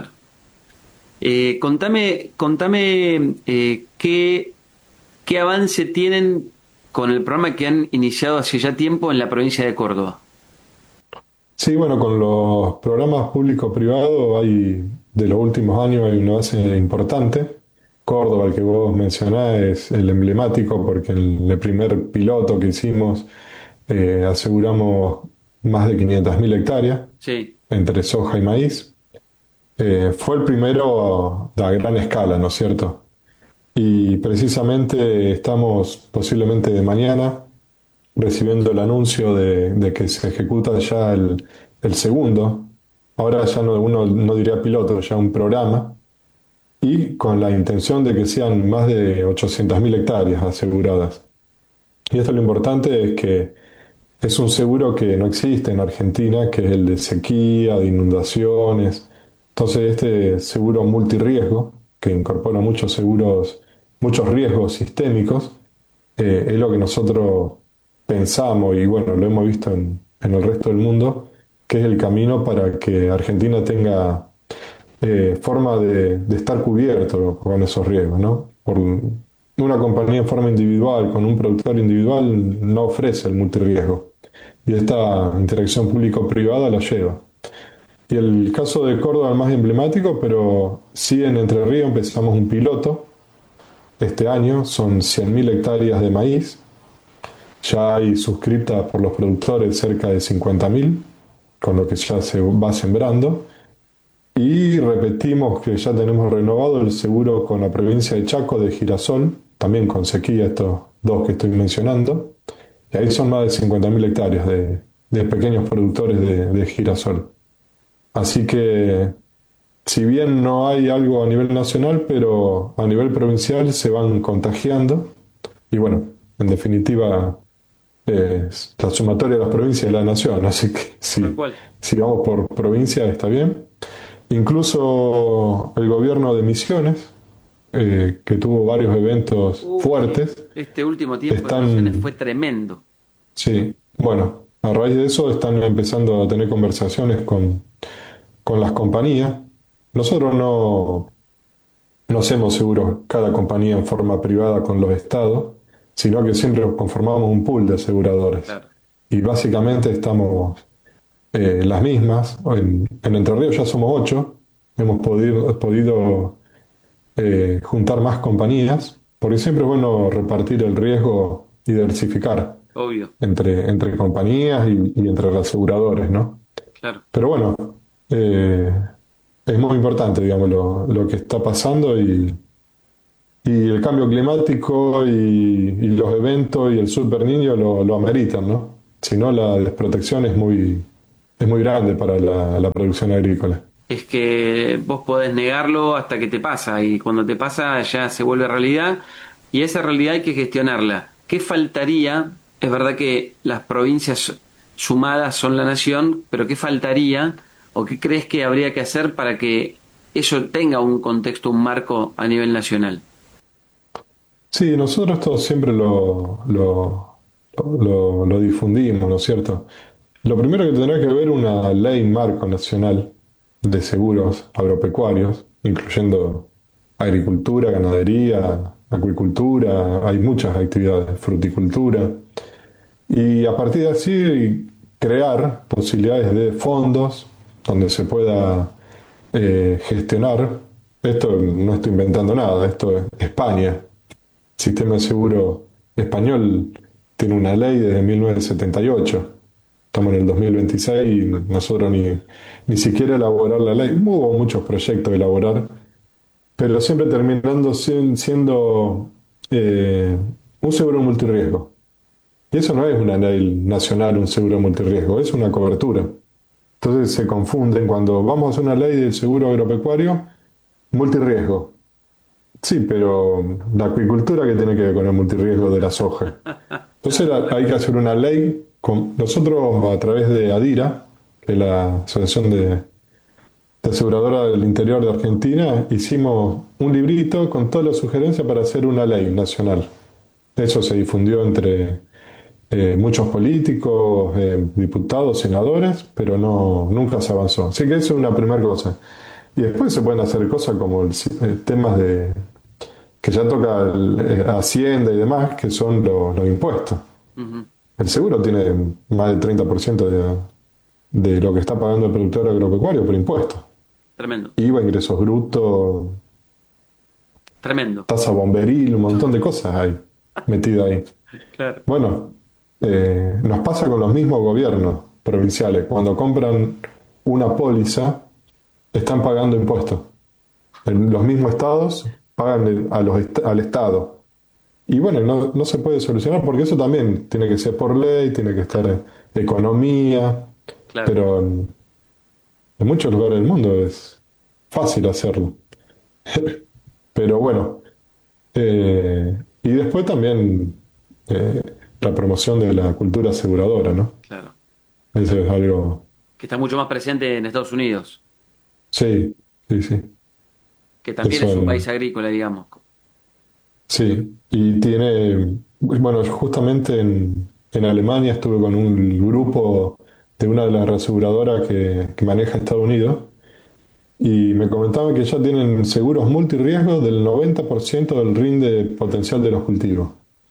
Eh, contame, contame eh, qué, qué avance tienen con el programa que han iniciado hace ya tiempo en la provincia de Córdoba. Sí, bueno, con los programas público-privados hay, de los últimos años hay una base importante. Córdoba, el que vos mencionás, es el emblemático porque en el primer piloto que hicimos eh, aseguramos más de quinientas mil hectáreas Sí, entre soja y maíz. Eh, fue el primero a gran escala, ¿no es cierto? Y precisamente estamos posiblemente de mañana recibiendo el anuncio de, de que se ejecuta ya el, el segundo. Ahora ya no, uno no diría piloto, ya un programa, y con la intención de que sean más de ochocientas mil hectáreas aseguradas. Y esto lo importante es que es un seguro que no existe en Argentina, que es el de sequía, de inundaciones. Entonces, este seguro multirriesgo, que incorpora muchos seguros, muchos riesgos sistémicos, eh, es lo que nosotros pensamos y bueno, lo hemos visto en, en el resto del mundo, que es el camino para que Argentina tenga eh, forma de, de estar cubierto con esos riesgos, ¿no? Por una compañía en forma individual, con un productor individual, no ofrece el multirriesgo. Y esta interacción público-privada la lleva. Y el caso de Córdoba es el más emblemático, pero sí en Entre Ríos empezamos un piloto este año, son cien mil hectáreas de maíz, ya hay suscriptas por los productores cerca de cincuenta mil, con lo que ya se va sembrando. Y repetimos que ya tenemos renovado el seguro con la provincia de Chaco de girasol, también con sequía, estos dos que estoy mencionando. Y ahí son más de cincuenta mil hectáreas de, de pequeños productores de, de girasol. Así que, si bien no hay algo a nivel nacional, pero a nivel provincial se van contagiando. Y bueno, en definitiva, es la sumatoria de las provincias de la nación. Así que tal si, cual. si vamos por provincia está bien. Incluso el gobierno de Misiones, eh, que tuvo varios eventos Uh, fuertes, este último tiempo de Misiones están, fue tremendo. sí, bueno, a raíz de eso están empezando a tener conversaciones con, con las compañías. Nosotros no, no hacemos seguros cada compañía en forma privada con los estados, sino que siempre conformamos un pool de aseguradores. Claro. Y básicamente estamos eh, las mismas. En, en Entre Ríos ya somos ocho. Hemos podido, podido eh, juntar más compañías, porque siempre es bueno repartir el riesgo y diversificar Obvio, entre, entre compañías y, y entre los aseguradores, ¿no? claro. Pero bueno, eh, es muy importante, digamos, lo, lo que está pasando y, y el cambio climático y, y los eventos y el Super Niño lo, lo ameritan, ¿no? Si no, la desprotección es muy, es muy grande para la, la producción agrícola. Es que vos podés negarlo hasta que te pasa y cuando te pasa ya se vuelve realidad y esa realidad hay que gestionarla. ¿Qué faltaría? Es verdad que las provincias sumadas son la nación, pero ¿qué faltaría o qué crees que habría que hacer para que eso tenga un contexto, un marco a nivel nacional? Sí, nosotros esto siempre lo, lo, lo, lo difundimos, ¿no es cierto? Lo primero que tendrá que haber una ley marco nacional de seguros agropecuarios, incluyendo agricultura, ganadería, acuicultura, hay muchas actividades, fruticultura, y a partir de así crear posibilidades de fondos donde se pueda eh, gestionar. Esto no estoy inventando nada, esto es España. El sistema de seguro español tiene una ley desde mil novecientos setenta y ocho. Estamos en el dos mil veintiséis y nosotros ni, ni siquiera elaborar la ley. Hubo muchos proyectos de elaborar, pero siempre terminando sien- siendo eh, un seguro multirriesgo. Y eso no es una ley nacional, un seguro multirriesgo, es una cobertura. Entonces se confunden cuando vamos a hacer una ley del seguro agropecuario, multirriesgo. Sí, pero la acuicultura, ¿qué tiene que ver con el multirriesgo de la soja? Entonces la- hay que hacer una ley. Con, nosotros a través de ADIRA, que es la Asociación de, de Aseguradora del Interior de Argentina, hicimos un librito con todas las sugerencias para hacer una ley nacional. Eso se difundió entre eh, muchos políticos, eh, diputados, senadores, pero no, nunca se avanzó. Así que eso es una primera cosa. Y después se pueden hacer cosas como el si- eh, temas de que ya toca el, eh, Hacienda y demás, que son lo- los impuestos. Ujú. El seguro tiene más del treinta por ciento de, de lo que está pagando el productor agropecuario por impuestos. Tremendo, IVA, ingresos brutos, tremendo. tasa bomberil, un montón de cosas hay metidas ahí. Claro. Bueno, eh, nos pasa con los mismos gobiernos provinciales. Cuando compran una póliza, están pagando impuestos. En los mismos estados pagan el- a los est- al Estado. Y bueno, no, no se puede solucionar porque eso también tiene que ser por ley, tiene que estar en economía, Claro. pero en, en muchos lugares del mundo es fácil hacerlo. Pero bueno, eh, y después también eh, la promoción de la cultura aseguradora, ¿no? Claro. Eso es algo, Que está mucho más presente en Estados Unidos, sí, sí, sí, que también eso es un en- país agrícola, digamos. sí. Y tiene, bueno, yo justamente en, en Alemania estuve con un grupo de una de las reaseguradoras que, que maneja Estados Unidos y me comentaban que ya tienen seguros multirriesgos del noventa por ciento del rinde potencial de los cultivos.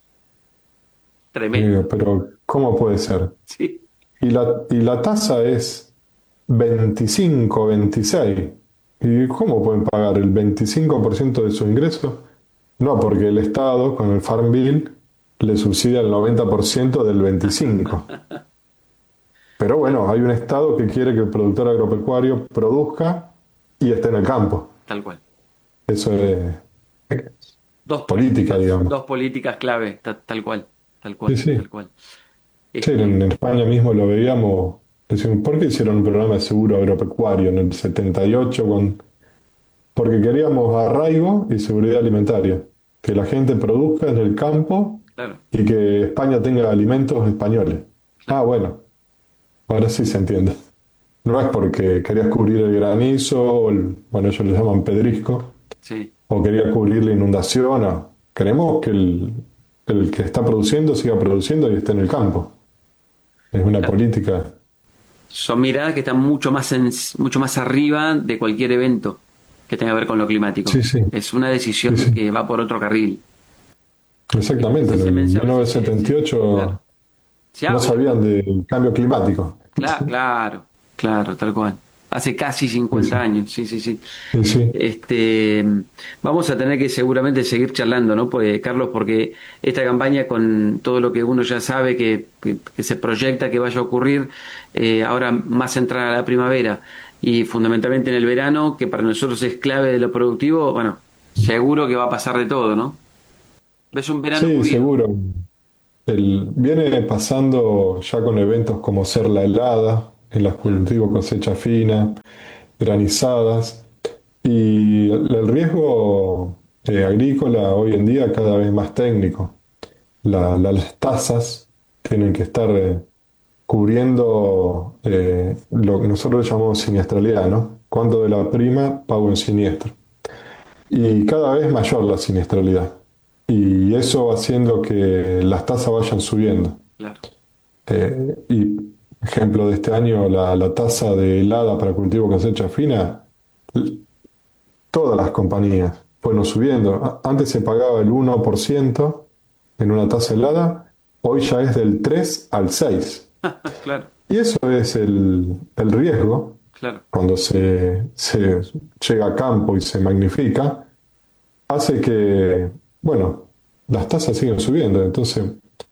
Y Tremendo. digo, pero ¿cómo puede ser? Sí. Y la, y la tasa es veinticinco, veintiséis. ¿Y cómo pueden pagar el veinticinco por ciento de sus ingresos? No, porque el Estado, con el Farm Bill, le subsidia el noventa por ciento del veinticinco por ciento. Pero bueno, hay un Estado que quiere que el productor agropecuario produzca y esté en el campo. Tal cual. Eso es Dos política, digamos. Dos políticas clave, ta- tal cual, tal cual, Sí, sí. tal cual. Sí, Este, en, en España mismo lo veíamos. Decían, ¿por qué hicieron un programa de seguro agropecuario en el setenta y ocho? Con... Porque queríamos arraigo y seguridad alimentaria. Que la gente produzca en el campo claro, y que España tenga alimentos españoles. Ah, bueno, ahora sí se entiende. No es porque querías cubrir el granizo, o el, bueno, ellos le llaman pedrisco, sí. o querías cubrir la inundación. No. Queremos que el, el que está produciendo siga produciendo y esté en el campo. Es una Claro. política. Son miradas que están mucho más en- mucho más arriba de cualquier evento que tenga que ver con lo climático. Sí, sí. Es una decisión Sí, sí. que va por otro carril. Exactamente, Se en menciona- mil novecientos setenta y ocho Claro. Se no habla- sabían del cambio climático. Claro, claro, claro, tal cual. Hace casi cincuenta años, sí, sí, sí. Sí, sí. Este, vamos a tener que seguramente seguir charlando, ¿no? Pues, Carlos, porque esta campaña con todo lo que uno ya sabe que, que, que se proyecta que vaya a ocurrir, eh, ahora más centrada a la primavera y fundamentalmente en el verano, que para nosotros es clave de lo productivo, bueno, seguro que va a pasar de todo, ¿no? ¿Ves un verano Sí, movido? seguro. El, viene pasando ya con eventos como ser la helada, en las cultivos cosecha fina, granizadas, y el, el riesgo eh, agrícola hoy en día cada vez más técnico. La- la- las tasas tienen que estar eh, cubriendo eh, lo que nosotros llamamos siniestralidad, ¿no? Cuánto de la prima pago en siniestro. Y cada vez mayor la siniestralidad. Y eso va haciendo que las tasas vayan subiendo. Claro, Eh, y ejemplo de este año, la, la tasa de helada para cultivo cosecha fina, l- todas las compañías fueron subiendo. A- Antes se pagaba el uno por ciento en una tasa helada, hoy ya es del tres al seis. claro, Y eso es el, el riesgo claro. cuando se, se llega a campo y se magnifica, hace que, bueno, las tasas siguen subiendo. Entonces,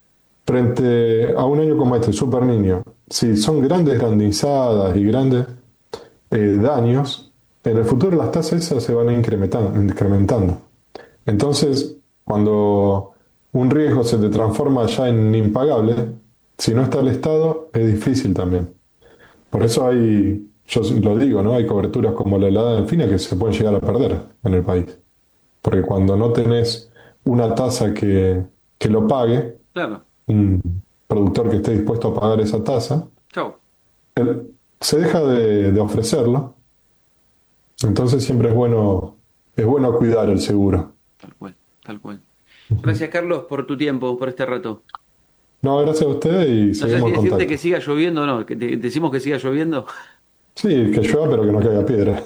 frente a un año como este, Super Niño, si son grandes granizadas y grandes eh, daños, en el futuro las tasas esas se van incrementando, incrementando. Entonces, cuando un riesgo se te transforma ya en impagable, si no está el Estado, es difícil también. Por eso hay, yo lo digo, ¿no? Hay coberturas como la helada delfina que se pueden llegar a perder en el país. Porque cuando no tenés una tasa que, que lo pague, Claro. un productor que esté dispuesto a pagar esa tasa, Chau. él- se deja de, de ofrecerlo. Entonces siempre es bueno, es bueno cuidar el seguro. Tal cual, tal cual. Gracias, Carlos, por tu tiempo, por este rato. No, gracias a ustedes y No sé seguimos si en decirte contacto. que siga lloviendo o no, que te- decimos que siga lloviendo. Sí, que llueva, pero que no caiga piedra.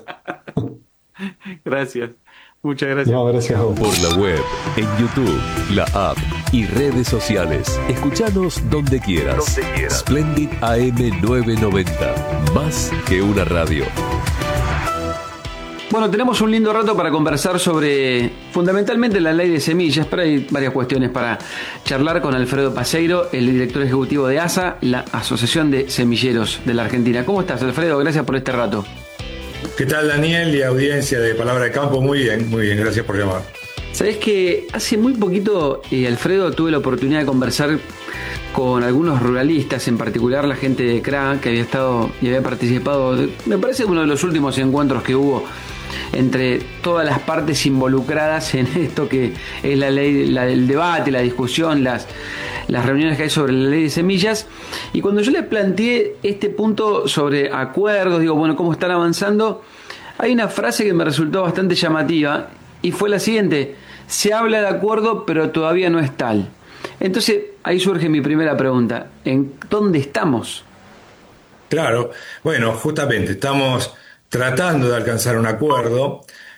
Gracias, muchas gracias. No, gracias a vos. Por la web, en YouTube, la app y redes sociales. Escuchanos donde quieras. Donde quieras. Splendid A M novecientos noventa. Más que una radio. Bueno, tenemos un lindo rato para conversar sobre fundamentalmente la ley de semillas, pero hay varias cuestiones para charlar con Alfredo Paseiro, el director ejecutivo de A S A, la Asociación de Semilleros de la Argentina. ¿Cómo estás, Alfredo? Gracias por este rato. ¿Qué tal, Daniel y audiencia de Palabra de Campo? Muy bien, muy bien, gracias por llamar. Sabés que hace muy poquito, eh, Alfredo, tuve la oportunidad de conversar con algunos ruralistas, en particular la gente de C R A, que había estado y había participado, de- me parece uno de los últimos encuentros que hubo entre todas las partes involucradas en esto que es la ley, la del debate, la discusión, las, las reuniones que hay sobre la ley de semillas. Y cuando yo le planteé este punto sobre acuerdos, digo, bueno, cómo están avanzando, hay una frase que me resultó bastante llamativa y fue la siguiente: se habla de acuerdo, pero todavía no es tal. Entonces, ahí surge mi primera pregunta: ¿en dónde estamos? Claro, bueno, justamente estamos tratando de alcanzar un acuerdo.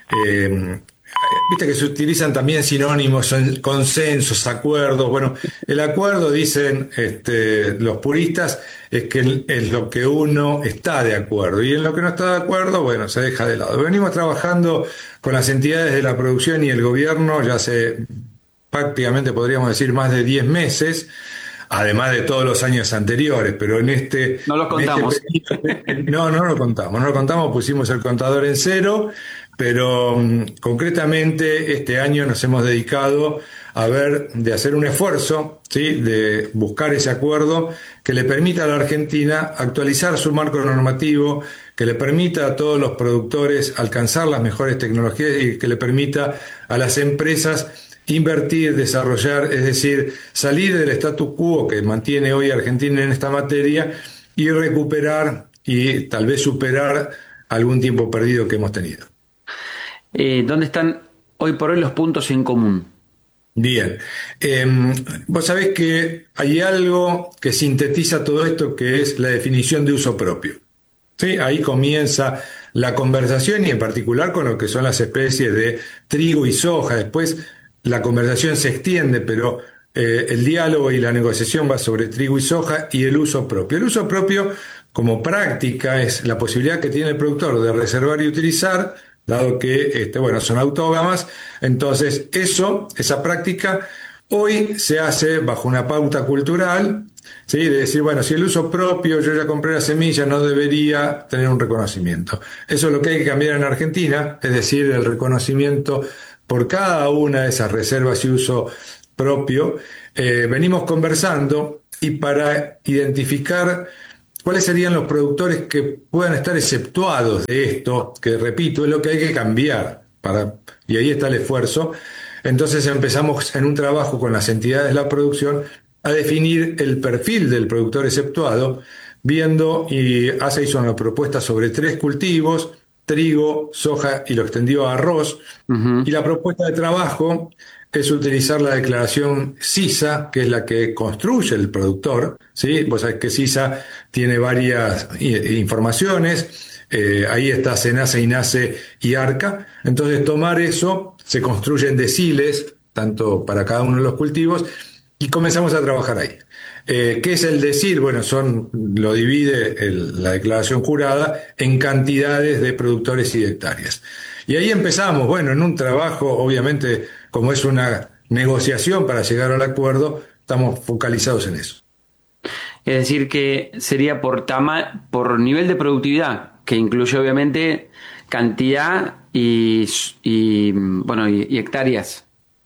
Eh, Viste que se utilizan también sinónimos, son consensos, acuerdos. Bueno, el acuerdo, dicen este, los puristas, es que es lo que uno está de acuerdo. Y en lo que no está de acuerdo, bueno, se deja de lado. Venimos trabajando con las entidades de la producción y el gobierno ya hace prácticamente, podríamos decir, más de diez meses, además de todos los años anteriores, pero en este... No los contamos. en este- no, no lo contamos, no lo contamos, pusimos el contador en cero, pero mm, concretamente este año nos hemos dedicado a ver, de hacer un esfuerzo, ¿sí?, de buscar ese acuerdo que le permita a la Argentina actualizar su marco normativo, que le permita a todos los productores alcanzar las mejores tecnologías y que le permita a las empresas invertir, desarrollar, es decir, salir del status quo que mantiene hoy Argentina en esta materia y recuperar y tal vez superar algún tiempo perdido que hemos tenido. Eh, ¿Dónde están hoy por hoy los puntos en común? Bien, eh, vos sabés que hay algo que sintetiza todo esto, que es la definición de uso propio. ¿Sí? Ahí comienza la conversación y en particular con lo que son las especies de trigo y soja. Después la conversación se extiende, pero eh, el diálogo y la negociación va sobre trigo y soja y el uso propio. El uso propio como práctica es la posibilidad que tiene el productor de reservar y utilizar, dado que este, bueno, son autógamas. Entonces eso, esa práctica hoy se hace bajo una pauta cultural, ¿sí?, de decir, bueno, si el uso propio, yo ya compré la semilla, no debería tener un reconocimiento. Eso es lo que hay que cambiar en Argentina, es decir, el reconocimiento por cada una de esas reservas y uso propio. Eh, venimos conversando y para identificar cuáles serían los productores que puedan estar exceptuados de esto, que repito, es lo que hay que cambiar, para, y ahí está el esfuerzo. Entonces empezamos en un trabajo con las entidades de la producción a definir el perfil del productor exceptuado, viendo, y A S A hizo una propuesta sobre tres cultivos: trigo, soja y lo extendió a arroz. Uh-huh. Y la propuesta de trabajo es utilizar la declaración CISA, que es la que construye el productor, ¿sí? Vos sabés que CISA tiene varias informaciones, eh, ahí está SENACE, INASE y ARCA. Entonces tomar eso, se construyen deciles, tanto para cada uno de los cultivos, y comenzamos a trabajar ahí. Eh, ¿Qué es el decil? Bueno, son, lo divide el, la declaración jurada en cantidades de productores y de hectáreas. Y ahí empezamos, bueno, en un trabajo, obviamente, como es una negociación para llegar al acuerdo, estamos focalizados en eso. Es decir, que sería por, tama por nivel de productividad, que incluye obviamente cantidad y, y bueno, y, y hectáreas.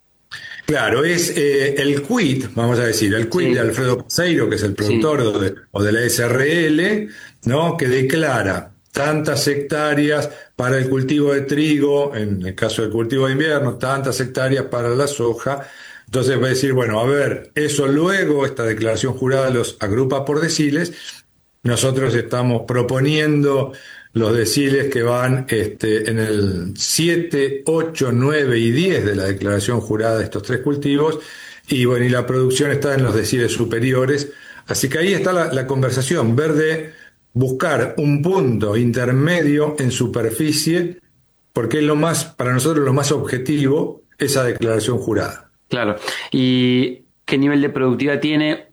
Claro, es eh, el quid, vamos a decir, el quid sí. de Alfredo Paseiro, que es el productor sí. de, o de la S R L, ¿no?, que declara tantas hectáreas para el cultivo de trigo, en el caso del cultivo de invierno, tantas hectáreas para la soja. Entonces va a decir, bueno, a ver, eso luego, esta declaración jurada los agrupa por deciles. Nosotros estamos proponiendo los deciles que van este, en el siete, ocho, nueve y diez de la declaración jurada de estos tres cultivos, y bueno, y la producción está en los deciles superiores. Así que ahí está la, la conversación, ver de buscar un punto intermedio en superficie, porque es lo más, para nosotros lo más objetivo, esa declaración jurada. Claro. ¿Y qué nivel de productividad tiene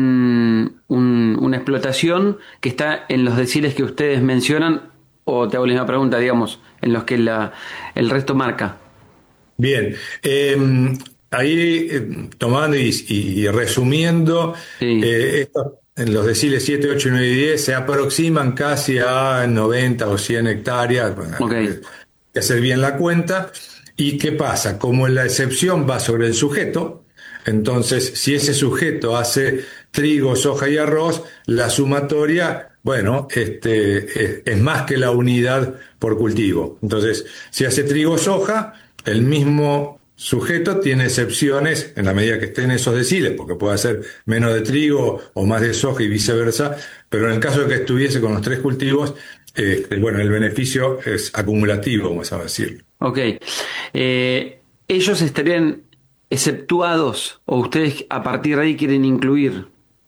un, un, una explotación que está en los deciles que ustedes mencionan? O te hago la misma pregunta, digamos, en los que la, el resto marca. Bien. Eh, ahí, eh, tomando y, y, y resumiendo, sí. eh, esto, en los deciles siete, ocho, nueve y diez se aproximan casi a noventa o cien hectáreas. Okay. Hay que hacer bien la cuenta. ¿Y qué pasa? Como la excepción va sobre el sujeto, entonces si ese sujeto hace trigo, soja y arroz, la sumatoria, bueno, este, es, es más que la unidad por cultivo. Entonces, si hace trigo, soja, el mismo sujeto tiene excepciones en la medida que esté en esos deciles, porque puede hacer menos de trigo o más de soja y viceversa, pero en el caso de que estuviese con los tres cultivos, eh, bueno, el beneficio es acumulativo, vamos a decirlo. Ok. Eh, ¿Ellos estarían exceptuados o ustedes a partir de ahí quieren incluir?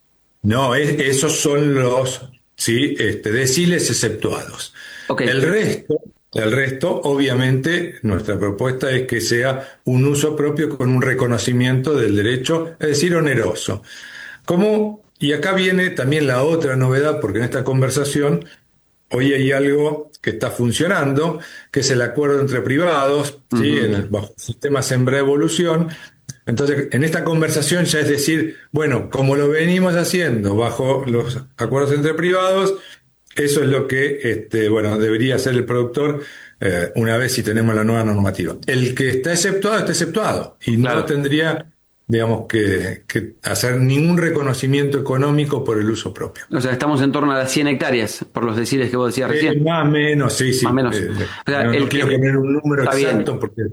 No, es, esos son los sí, este, deciles exceptuados. Okay. El resto, el resto, obviamente, nuestra propuesta es que sea un uso propio con un reconocimiento del derecho, es decir, oneroso. Como, y acá viene también la otra novedad, porque en esta conversación hoy hay algo que está funcionando, que es el acuerdo entre privados, uh-huh. ¿sí? En el, bajo el sistema Sembra Evolución. Entonces, en esta conversación ya es decir, bueno, como lo venimos haciendo bajo los acuerdos entre privados, eso es lo que, este, bueno, debería hacer el productor eh, una vez si tenemos la nueva normativa. El que está exceptuado, está exceptuado, y claro. no tendría, digamos, que, que hacer ningún reconocimiento económico por el uso propio. O sea, estamos en torno a las cien hectáreas, por los deciles que vos decías recién. Eh, más o menos, sí, sí. Más o menos. Eh, o sea, no, el no quiero que, poner un número exacto bien. porque...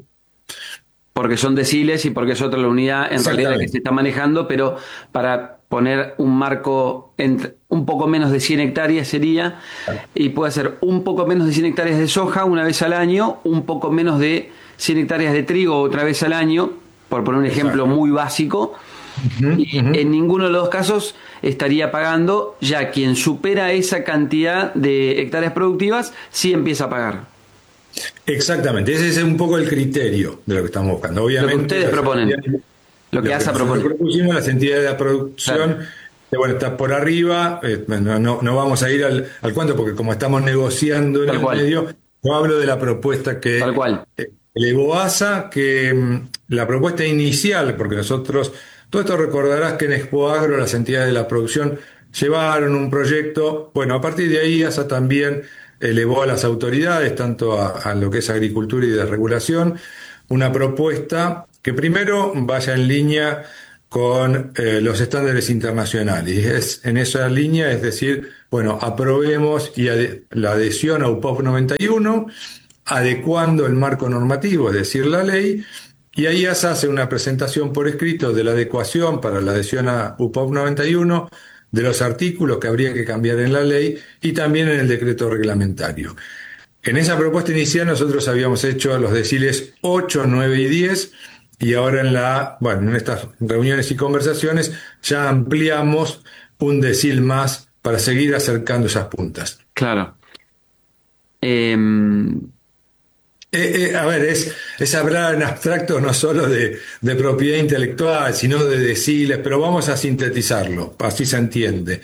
porque son deciles y porque es otra la unidad en realidad que se está manejando, pero para poner un marco entre un poco menos de cien hectáreas sería, y puede ser un poco menos de cien hectáreas de soja una vez al año, un poco menos de cien hectáreas de trigo otra vez al año, por poner un ejemplo Exacto. muy básico, uh-huh, y uh-huh. en ninguno de los dos casos estaría pagando, ya quien supera esa cantidad de hectáreas productivas sí empieza a pagar. Exactamente, ese es un poco el criterio de lo que estamos buscando. Obviamente, lo que ustedes proponen, lo que A S A propone. Lo que propusimos, las entidades de la producción, claro. que bueno, está por arriba, eh, no, no, no vamos a ir al, al cuento porque como estamos negociando en Tal el cual. medio, no hablo de la propuesta que Tal cual. Eh, elevó A S A, que mm, la propuesta inicial, porque nosotros, todo esto recordarás que en Expo Agro las entidades de la producción llevaron un proyecto, bueno, a partir de ahí A S A también elevó a las autoridades, tanto a, a lo que es agricultura y de regulación, una propuesta que primero vaya en línea con eh, los estándares internacionales. Y es en esa línea, es decir, bueno, aprobemos y ade- la adhesión a U P O P noventa y uno, adecuando el marco normativo, es decir, la ley, y ahí A S A hace una presentación por escrito de la adecuación para la adhesión a U P O P noventa y uno, de los artículos que habría que cambiar en la ley y también en el decreto reglamentario. En esa propuesta inicial nosotros habíamos hecho los deciles ocho, nueve y diez, y ahora en la, bueno, en estas reuniones y conversaciones ya ampliamos un decil más para seguir acercando esas puntas. Claro. Eh... Eh, eh, a ver, es, es hablar en abstracto no solo de, de propiedad intelectual, sino de deciles, pero vamos a sintetizarlo, así se entiende.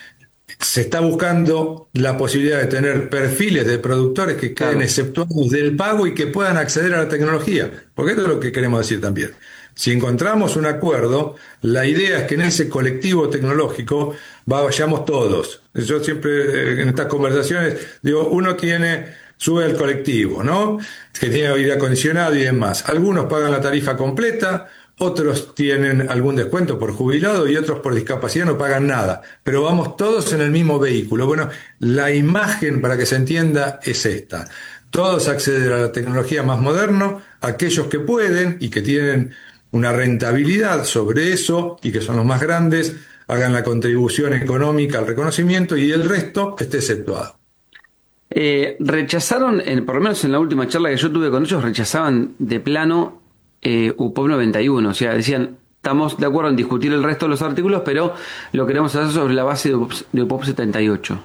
Se está buscando la posibilidad de tener perfiles de productores que queden claro. exceptuados del pago y que puedan acceder a la tecnología, porque esto es lo que queremos decir también. Si encontramos un acuerdo, la idea es que en ese colectivo tecnológico vayamos todos. Yo siempre en estas conversaciones digo, uno tiene... sube al colectivo, ¿no? Que tiene aire acondicionado y demás. Algunos pagan la tarifa completa, otros tienen algún descuento por jubilado y otros por discapacidad no pagan nada, pero vamos todos en el mismo vehículo. Bueno, la imagen, para que se entienda, es esta. Todos acceden a la tecnología más moderna, aquellos que pueden y que tienen una rentabilidad sobre eso y que son los más grandes, hagan la contribución económica al reconocimiento y el resto esté exceptuado. Eh, rechazaron, en, por lo menos en la última charla que yo tuve con ellos, rechazaban de plano eh, U P O P noventa y uno, o sea, decían, estamos de acuerdo en discutir el resto de los artículos, pero lo queremos hacer sobre la base de U P O P setenta y ocho.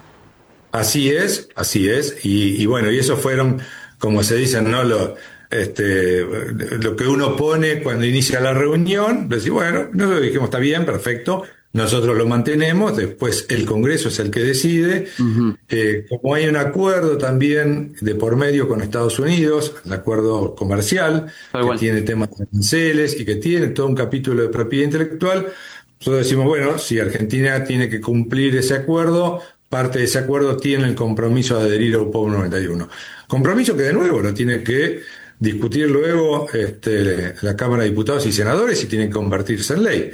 Así es, así es, y, y bueno, y eso fueron, como se dicen, ¿no? Lo, este, lo que uno pone cuando inicia la reunión, decir, bueno, nosotros dijimos, está bien, perfecto, nosotros lo mantenemos, después el Congreso es el que decide. Uh-huh. Eh, como hay un acuerdo también de por medio con Estados Unidos, el acuerdo comercial, que igual tiene temas de aranceles y que tiene todo un capítulo de propiedad intelectual, nosotros decimos, bueno, si Argentina tiene que cumplir ese acuerdo, parte de ese acuerdo tiene el compromiso de adherir a U P O P noventa y uno. Compromiso que de nuevo lo tiene que discutir luego este, la Cámara de Diputados y Senadores y tiene que convertirse en ley.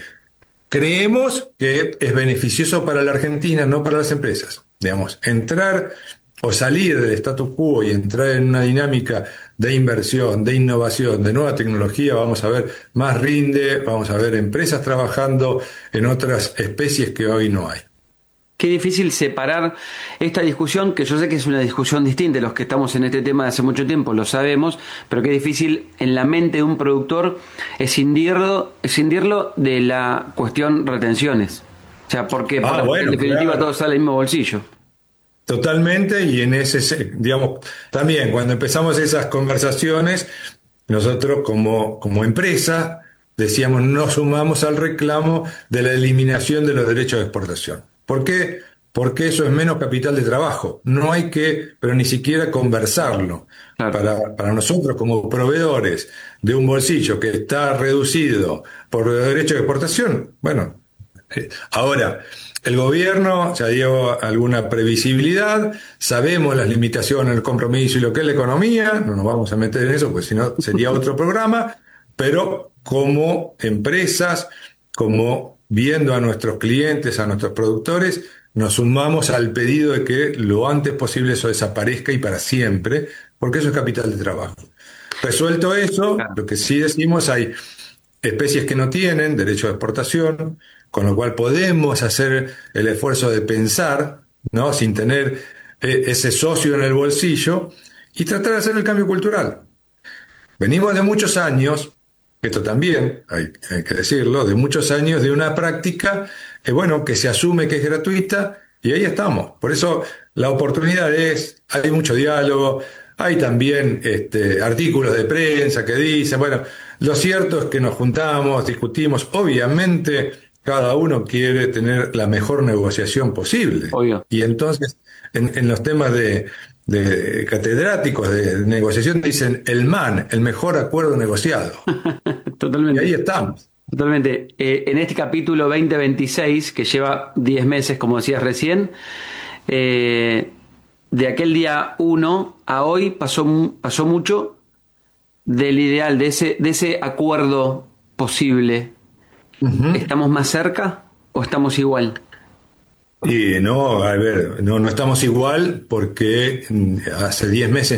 Creemos que es beneficioso para la Argentina, no para las empresas. Digamos, entrar o salir del status quo y entrar en una dinámica de inversión, de innovación, de nueva tecnología, vamos a ver más rinde, vamos a ver empresas trabajando en otras especies que hoy no hay. Qué difícil separar esta discusión, que yo sé que es una discusión distinta, los que estamos en este tema de hace mucho tiempo lo sabemos, pero qué difícil en la mente de un productor escindirlo, escindirlo de la cuestión retenciones. O sea, porque ah, bueno, en definitiva claro. todo sale del mismo bolsillo. Totalmente, y en ese, digamos, también cuando empezamos esas conversaciones, nosotros como, como empresa decíamos, no sumamos al reclamo de la eliminación de los derechos de exportación. ¿Por qué? Porque eso es menos capital de trabajo. No hay que, pero ni siquiera conversarlo. Claro. Para, para nosotros como proveedores de un bolsillo que está reducido por los derechos de exportación, bueno, eh, ahora, el gobierno ya dio alguna previsibilidad, sabemos las limitaciones, el compromiso y lo que es la economía, no nos vamos a meter en eso, pues si no sería otro programa, pero como empresas, como viendo a nuestros clientes, a nuestros productores, nos sumamos al pedido de que lo antes posible eso desaparezca y para siempre, porque eso es capital de trabajo. Resuelto eso, lo que sí decimos, hay especies que no tienen derecho de exportación, con lo cual podemos hacer el esfuerzo de pensar, ¿no? Sin tener eh, ese socio en el bolsillo y tratar de hacer el cambio cultural. Venimos de muchos años, esto también hay, hay que decirlo, de muchos años de una práctica que, bueno, que se asume que es gratuita y ahí estamos. Por eso la oportunidad es, hay mucho diálogo, hay también este, artículos de prensa que dicen, bueno, lo cierto es que nos juntamos, discutimos, obviamente cada uno quiere tener la mejor negociación posible. Obvio. Y entonces, en, en los temas de, de catedráticos de negociación dicen el M A N, el mejor acuerdo negociado. Totalmente. Y ahí estamos. Totalmente. Eh, en este capítulo veinte veintiséis, que lleva diez meses, como decías recién, eh, de aquel día uno a hoy pasó, pasó mucho del ideal, de ese, de ese acuerdo posible. Uh-huh. ¿Estamos más cerca o estamos igual? Y no, a ver, no, no estamos igual porque hace diez meses